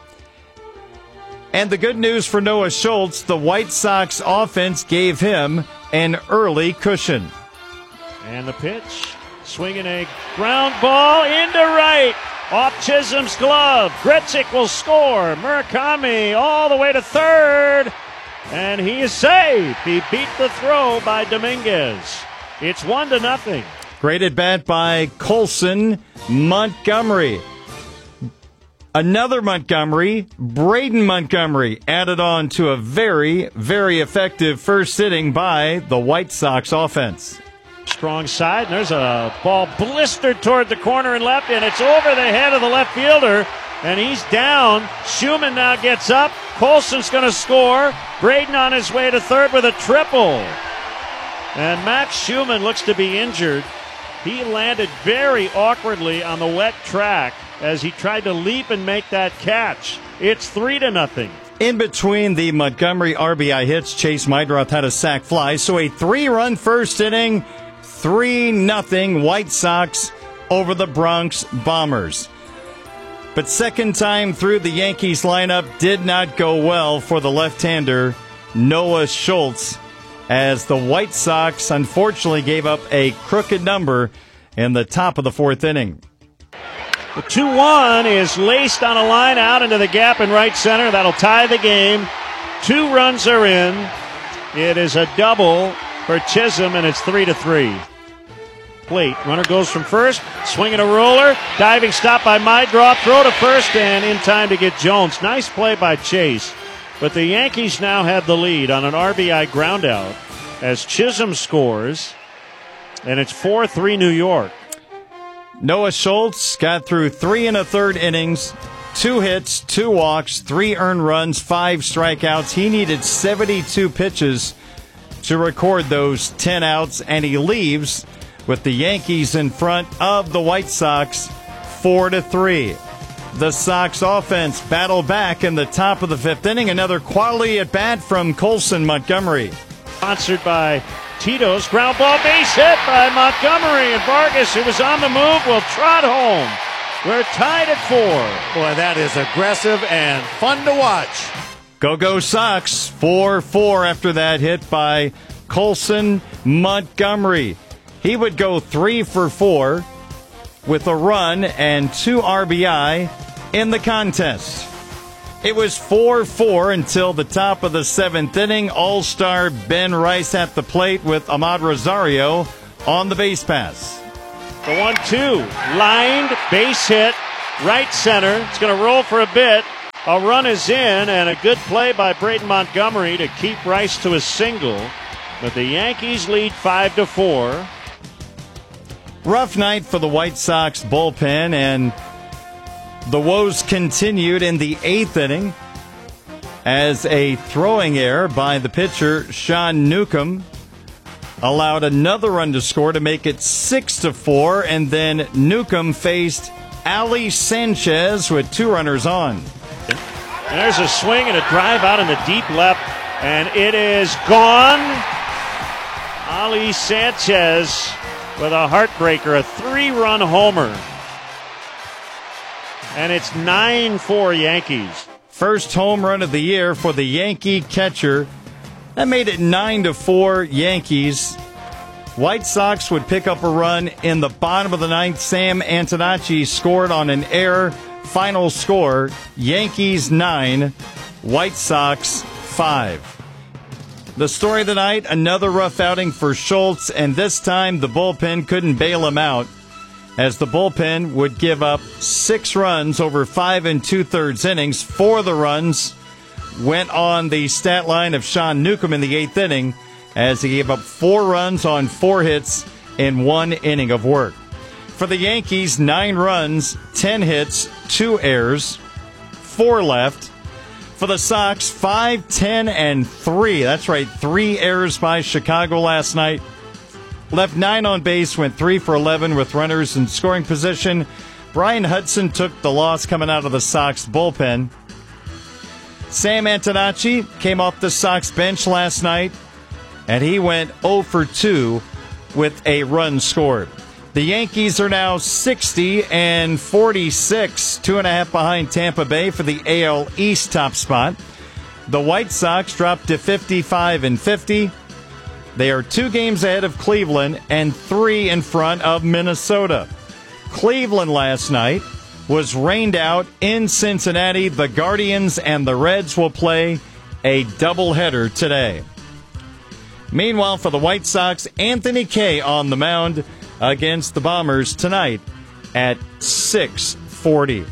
V: And the good news for Noah Schultz, the White Sox offense gave him an early cushion.
X: And the pitch, swinging a ground ball into right, off Chisholm's glove. Gretzik will score. Murakami all the way to third, and he is saved. He beat the throw by Dominguez. It's one to nothing.
V: Great at bat by Colson Montgomery. Another Montgomery, Braden Montgomery, added on to a very, very effective first inning by the White Sox offense.
X: Strong side, and there's a ball blistered toward the corner and left, and it's over the head of the left fielder, and he's down. Schumann now gets up. Colson's going to score. Braden on his way to third with a triple. And Max Schumann looks to be injured. He landed very awkwardly on the wet track as he tried to leap and make that catch. It's three to nothing.
V: In between the Montgomery R B I hits, Chase Meidroth had a sac fly. So a three-run first inning, three nothing White Sox over the Bronx Bombers. But second time through the Yankees lineup did not go well for the left-hander Noah Schultz, as the White Sox unfortunately gave up a crooked number in the top of the fourth inning.
X: The two one is laced on a line out into the gap in right center. That'll tie the game. Two runs are in. It is a double for Chisholm, and it's three to three. Plate. Runner goes from first, swinging a roller. Diving stop by Meidroth. Throw to first, and in time to get Jones. Nice play by Chase. But the Yankees now have the lead on an R B I groundout as Chisholm scores, and it's four three New York.
V: Noah Schultz got through three and a third innings, two hits, two walks, three earned runs, five strikeouts. He needed seventy-two pitches to record those ten outs, and he leaves with the Yankees in front of the White Sox four to three. The Sox offense battled back in the top of the fifth inning. Another quality at bat from Colson Montgomery.
X: Sponsored by Tito's ground ball base hit by Montgomery, and Vargas, who was on the move, will trot home. We're tied at four.
I: Boy, that is aggressive and fun to watch.
V: Go Go Sox, four four after that hit by Colson Montgomery. He would go three for four with a run and two R B I in the contest. It was four four until the top of the seventh inning. All-star Ben Rice at the plate with Ahmad Rosario on the base pass.
X: The one two, lined, base hit, right center. It's going to roll for a bit. A run is in, and a good play by Braden Montgomery to keep Rice to a single. But the Yankees lead five to four.
V: Rough night for the White Sox bullpen, and the woes continued in the eighth inning as a throwing error by the pitcher, Sean Newcomb, allowed another run to score to make it six to four, and then Newcomb faced Ali Sanchez with two runners on.
X: There's a swing and a drive out in the deep left, and it is gone. Ali Sanchez with a heartbreaker, a three-run homer. And it's nine four Yankees.
V: First home run of the year for the Yankee catcher. That made it nine to four Yankees. White Sox would pick up a run in the bottom of the ninth. Sam Antonacci scored on an error. Final score, Yankees nine, White Sox five. The story of the night, another rough outing for Schultz, and this time the bullpen couldn't bail him out, as the bullpen would give up six runs over five and two-thirds innings. Four of the runs went on the stat line of Sean Newcomb in the eighth inning, as he gave up four runs on four hits in one inning of work. For the Yankees, nine runs, ten hits, two errors, four left. For the Sox, five, ten, and three. That's right, three errors by Chicago last night. Left nine on base, went three for eleven with runners in scoring position. Brian Hudson took the loss coming out of the Sox bullpen. Sam Antonacci came off the Sox bench last night, and he went oh for two with a run scored. The Yankees are now sixty and forty-six, two and a half behind Tampa Bay for the A L East top spot. The White Sox dropped to fifty-five and fifty. They are two games ahead of Cleveland and three in front of Minnesota. Cleveland last night was rained out in Cincinnati. The Guardians and the Reds will play a doubleheader today. Meanwhile, for the White Sox, Anthony Kay on the mound against the Bombers tonight at six forty.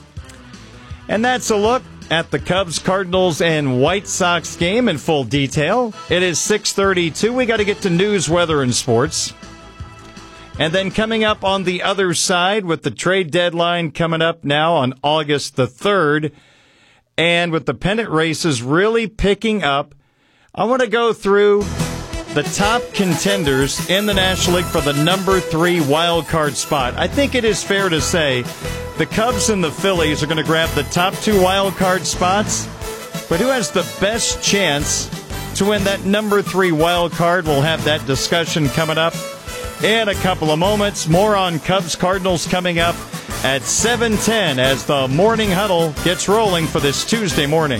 V: And that's a look at the Cubs, Cardinals, and White Sox game in full detail. It is six thirty-two. We got to get to news, weather, and sports. And then coming up on the other side with the trade deadline coming up now on August the third, and with the pennant races really picking up, I want to go through the top contenders in the National League for the number three wild card spot. I think it is fair to say the Cubs and the Phillies are going to grab the top two wild card spots, but who has the best chance to win that number three wild card? We'll have that discussion coming up in a couple of moments. More on Cubs Cardinals coming up at seven ten as the morning huddle gets rolling for this Tuesday morning.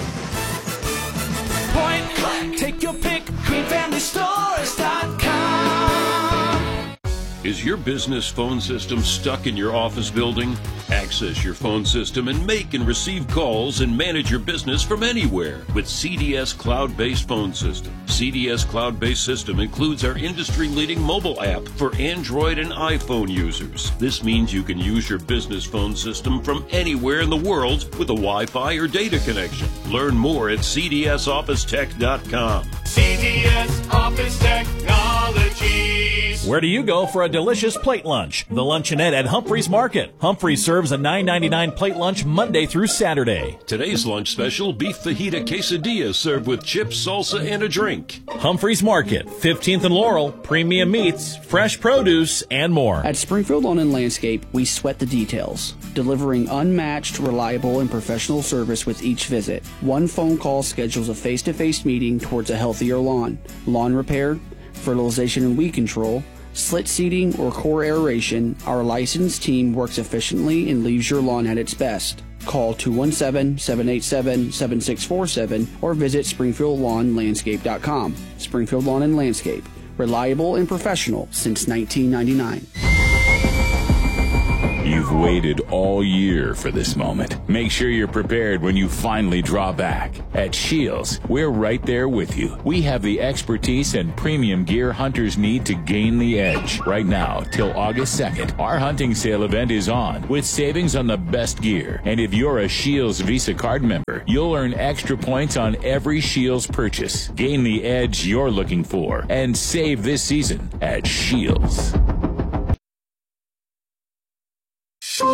F: Point blank, take your pick, green family stores dot com.
J: Is your business phone system stuck in your office building? Access your phone system and make and receive calls and manage your business from anywhere with C D S Cloud-Based Phone System. C D S Cloud-Based System includes our industry-leading mobile app for Android and iPhone users. This means you can use your business phone system from anywhere in the world with a Wi-Fi or data connection. Learn more at C D S office tech dot com.
F: C D S Office Technologies.
K: Where do you go for a delicious plate lunch? The Luncheonette at Humphreys Market. Humphreys serves a nine ninety-nine plate lunch Monday through Saturday.
J: Today's lunch special, beef fajita quesadilla served with chips, salsa, and a drink.
K: Humphreys Market, fifteenth and Laurel, premium meats, fresh produce, and more.
L: At Springfield Lawn and Landscape, we sweat the details, delivering unmatched, reliable, and professional service with each visit. One phone call schedules a face-to-face meeting towards a healthier lawn. Lawn repair, fertilization and weed control, slit seeding, or core aeration, our licensed team works efficiently and leaves your lawn at its best. Call two one seven, seven eight seven, seven six four seven or visit springfield lawn landscape dot com. Springfield Lawn and Landscape, reliable and professional since nineteen ninety-nine.
M: You've waited all year for this moment. Make sure you're prepared when you finally draw back. At Shields, we're right there with you. We have the expertise and premium gear hunters need to gain the edge. Right now, till August second, our hunting sale event is on with savings on the best gear. And if you're a Shields Visa card member, you'll earn extra points on every Shields purchase. Gain the edge you're looking for and save this season at Shields.
U: From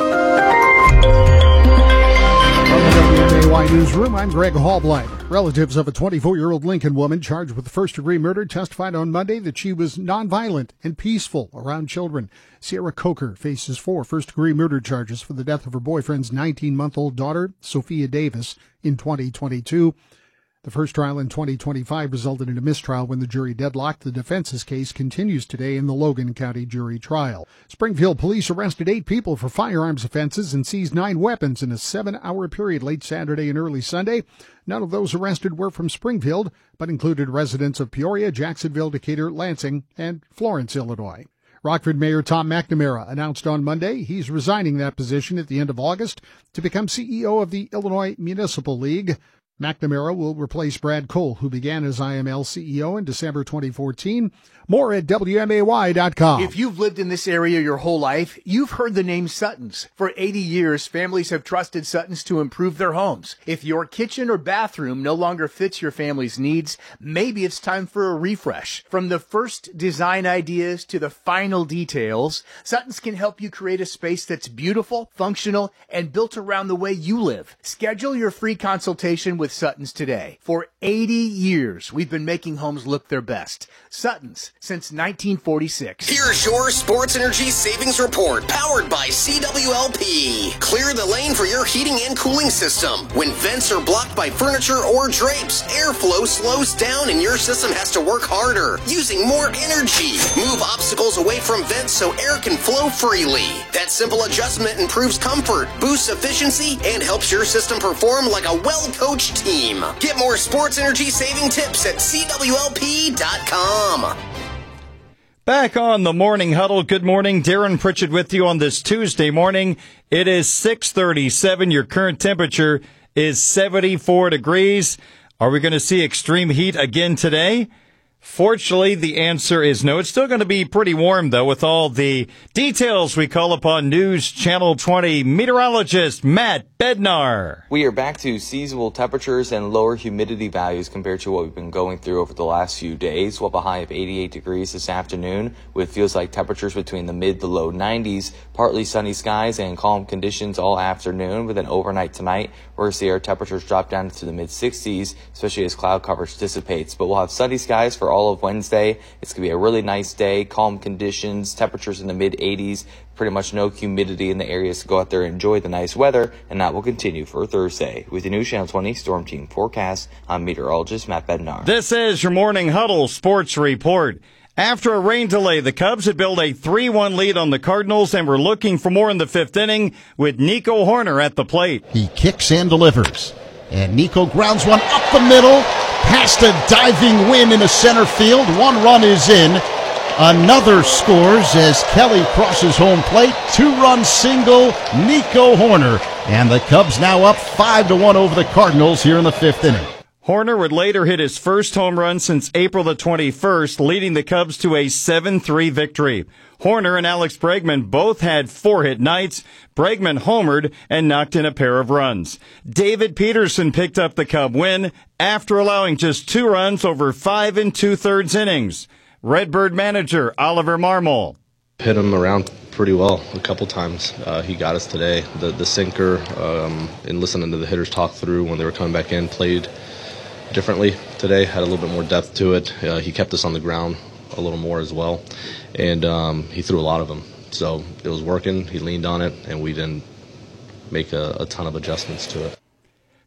U: the W M A Y Newsroom, I'm Greg Hallblight. Relatives of a twenty-four-year-old Lincoln woman charged with first-degree murder testified on Monday that she was nonviolent and peaceful around children. Sierra Coker faces four first-degree murder charges for the death of her boyfriend's nineteen-month-old daughter, Sophia Davis, in twenty twenty-two. The first trial in twenty twenty-five resulted in a mistrial when the jury deadlocked. The defense's case continues today in the Logan County jury trial. Springfield police arrested eight people for firearms offenses and seized nine weapons in a seven-hour period late Saturday and early Sunday. None of those arrested were from Springfield, but included residents of Peoria, Jacksonville, Decatur, Lansing, and Florence, Illinois. Rockford Mayor Tom McNamara announced on Monday he's resigning that position at the end of August to become C E O of the Illinois Municipal League. McNamara will replace Brad Cole, who began as I M L C E O in December twenty fourteen. More at W M A Y dot com.
N: If you've lived in this area your whole life, you've heard the name Sutton's. For eighty years, families have trusted Sutton's to improve their homes. If your kitchen or bathroom no longer fits your family's needs, maybe it's time for a refresh. From the first design ideas to the final details, Sutton's can help you create a space that's beautiful, functional, and built around the way you live. Schedule your free consultation with Sutton's today. For eighty years, we've been making homes look their best. Sutton's, since nineteen forty-six.
P: Here's your Sports Energy Savings Report, powered by C W L P. Clear the lane for your heating and cooling system. When vents are blocked by furniture or drapes, airflow slows down and your system has to work harder, using more energy. Move obstacles away from vents so air can flow freely. That simple adjustment improves comfort, boosts efficiency, and helps your system perform like a well-coached team. Get more sports energy saving tips at C W L P dot com.
V: Back on the Morning Huddle. Good morning. Darren Pritchett with you on this Tuesday morning. It is six thirty-seven. Your current temperature is seventy-four degrees. Are we going to see extreme heat again today? Fortunately, the answer is no. It's still going to be pretty warm, though, with all the details. We call upon News Channel twenty meteorologist Matt Bednar.
A: We are back to seasonal temperatures and lower humidity values compared to what we've been going through over the last few days. We'll have a high of eighty-eight degrees this afternoon with feels like temperatures between the mid to low nineties, partly sunny skies and calm conditions all afternoon. With an overnight tonight, we're going to see our temperatures drop down to the mid sixties, especially as cloud coverage dissipates. But we'll have sunny skies for all of Wednesday. It's going to be a really nice day, calm conditions, temperatures in the mid eighties, pretty much no humidity in the areas to go out there and enjoy the nice weather, and that will continue for Thursday. With the News Channel twenty Storm Team forecast, I'm meteorologist Matt Bednar.
V: This is your Morning Huddle Sports Report. After a rain delay, the Cubs had built a three one lead on the Cardinals and were looking for more in the fifth inning with Nico Horner at the plate.
H: He kicks and delivers. And Nico grounds one up the middle, past a diving win in a center field. One run is in. Another scores as Kelly crosses home plate. Two-run single, Nico Horner. And the Cubs now up five to one over the Cardinals here in the fifth inning.
V: Horner would later hit his first home run since April the twenty-first, leading the Cubs to a seven three victory. Horner and Alex Bregman both had four-hit nights. Bregman homered and knocked in a pair of runs. David Peterson picked up the Cub win after allowing just two runs over five and two-thirds innings. Redbird manager Oliver Marmol.
Q: Hit him around pretty well a couple times. Uh, he got us today. The the sinker, um, and listening to the hitters talk through when they were coming back in, played differently today, had a little bit more depth to it. Uh, he kept us on the ground a little more as well, and um, he threw a lot of them. So it was working, he leaned on it, and we didn't make a, a ton of adjustments to it.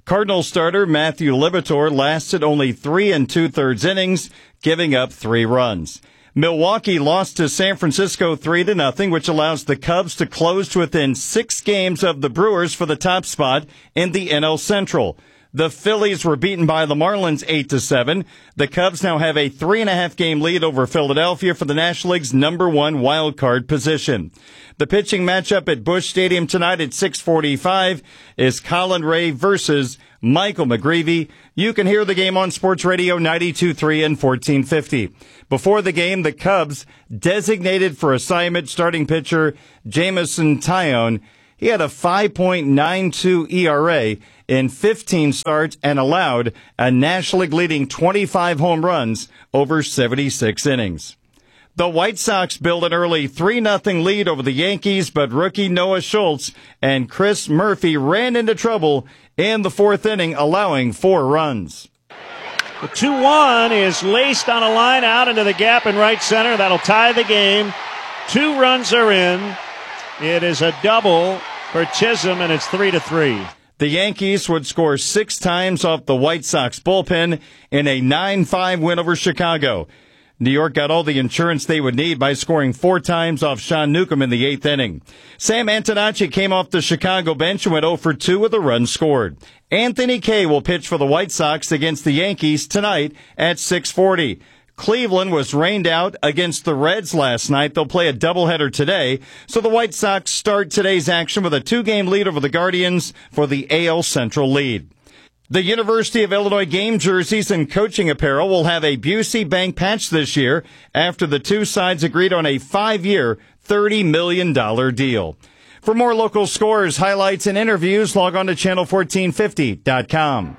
V: Cardinal starter Matthew Liberatore lasted only three and two-thirds innings, giving up three runs. Milwaukee lost to San Francisco three to nothing, which allows the Cubs to close to within six games of the Brewers for the top spot in the N L Central. The Phillies were beaten by the Marlins eight to seven. The Cubs now have a three and a half game lead over Philadelphia for the National League's number one wild card position. The pitching matchup at Busch Stadium tonight at six forty-five is Colin Ray versus Michael McGreevy. You can hear the game on Sports Radio ninety-two point three and fourteen fifty. Before the game, the Cubs designated for assignment starting pitcher Jameson Taillon. He had a five point nine two E R A in fifteen starts and allowed a National League leading twenty-five home runs over seventy-six innings. The White Sox built an early three nothing lead over the Yankees, but rookie Noah Schultz and Chris Murphy ran into trouble in the fourth inning, allowing four runs.
X: The two one is laced on a line out into the gap in right center. That'll tie the game. Two runs are in. It is a double for Chisholm, and it's three to three.
V: The Yankees would score six times off the White Sox bullpen in a nine five win over Chicago. New York got all the insurance they would need by scoring four times off Sean Newcomb in the eighth inning. Sam Antonacci came off the Chicago bench and went oh for two with a run scored. Anthony Kay will pitch for the White Sox against the Yankees tonight at six forty. Cleveland was rained out against the Reds last night. They'll play a doubleheader today. So the White Sox start today's action with a two-game lead over the Guardians for the A L Central lead. The University of Illinois game jerseys and coaching apparel will have a Busey Bank patch this year after the two sides agreed on a five-year, thirty million dollars deal. For more local scores, highlights, and interviews, log on to channel fourteen fifty dot com.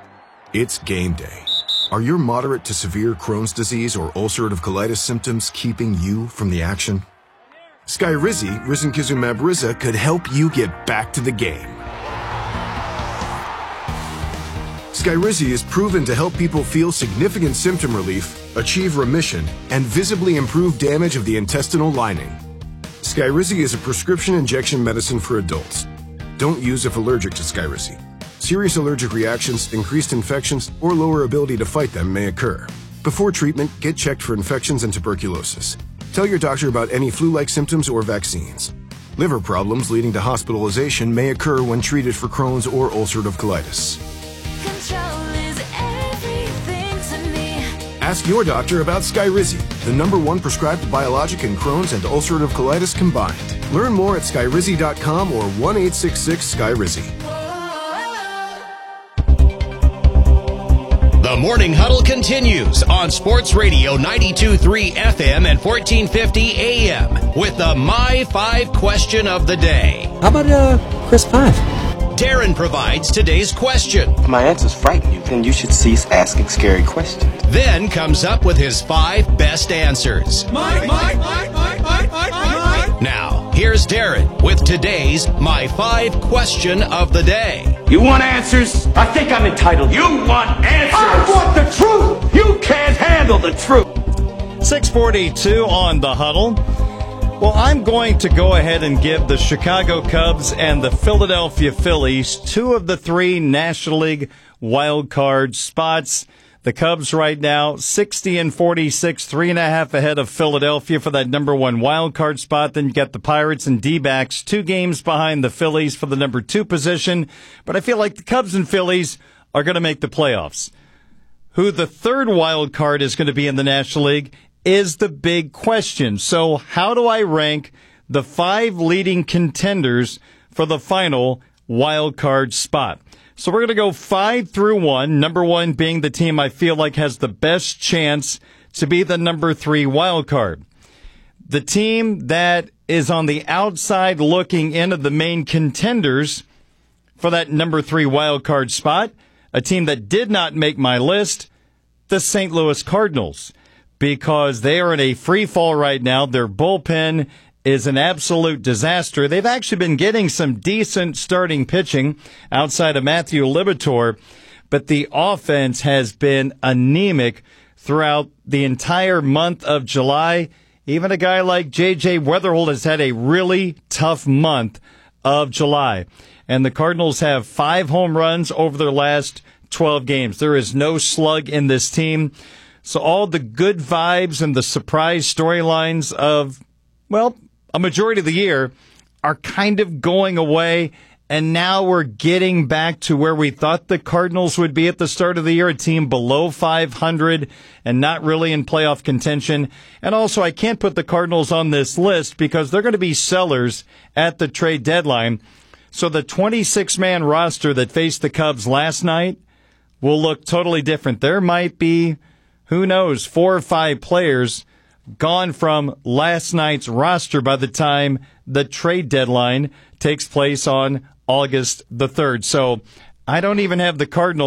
B: It's game day. Are your moderate to severe Crohn's disease or ulcerative colitis symptoms keeping you from the action? Skyrizi, risankizumab Riza, could help you get back to the game. Skyrizi is proven to help people feel significant symptom relief, achieve remission, and visibly improve damage of the intestinal lining. Skyrizi is a prescription injection medicine for adults. Don't use if allergic to Skyrizi. Serious allergic reactions, increased infections, or lower ability to fight them may occur. Before treatment, get checked for infections and tuberculosis. Tell your doctor about any flu-like symptoms or vaccines. Liver problems leading to hospitalization may occur when treated for Crohn's or ulcerative colitis. Ask your doctor about Skyrizi, the number one prescribed biologic in Crohn's and ulcerative colitis combined. Learn more at skyrizi dot com or one eight six six Skyrizi.
Y: The Morning Huddle continues on Sports Radio ninety-two point three F M and fourteen fifty A M with the My Five question of the day.
O: How about uh, Chris Five?
Y: Darren provides today's question.
O: If my answers frighten you, then you should cease asking scary questions.
Y: Then comes up with his five best answers.
F: Mike, Mike, Mike, Mike, Mike, Mike, Mike.
Y: Now, here's Darren with today's My Five question of the day.
F: You want answers? I think I'm entitled. You want answers? I want the truth. You can't handle the truth.
V: six forty-two on the Huddle. Well, I'm going to go ahead and give the Chicago Cubs and the Philadelphia Phillies two of the three National League wild card spots. The Cubs right now sixty and forty-six, three and a half ahead of Philadelphia for that number one wild card spot. Then you got the Pirates and D-backs, two games behind the Phillies for the number two position. But I feel like the Cubs and Phillies are going to make the playoffs. Who the third wild card is going to be in the National League is the big question. So how do I rank the five leading contenders for the final wild card spot? So we're going to go five through one, number one being the team I feel like has the best chance to be the number three wild card. The team that is on the outside looking in of the main contenders for that number three wild card spot, a team that did not make my list, the Saint Louis Cardinals, because they are in a free fall right now. Their bullpen is an absolute disaster. They've actually been getting some decent starting pitching outside of Matthew Liberatore, but the offense has been anemic throughout the entire month of July. Even a guy like J J Weatherholt has had a really tough month of July. and the Cardinals have five home runs over their last twelve games. There is no slug in this team. So all the good vibes and the surprise storylines of, well, a majority of the year are kind of going away. And now we're getting back to where we thought the Cardinals would be at the start of the year, a team below five hundred and not really in playoff contention. And also, I can't put the Cardinals on this list because they're going to be sellers at the trade deadline. So the twenty-six man roster that faced the Cubs last night will look totally different. There might be, who knows, four or five players gone from last night's roster by the time the trade deadline takes place on August the third. So I don't even have the Cardinals